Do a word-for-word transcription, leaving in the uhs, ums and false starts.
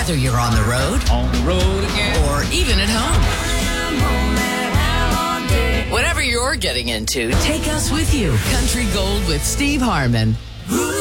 Whether you're on the road, On the road again. or even at home. Whatever you're getting into, take us with you. Country Gold with Steve Harmon.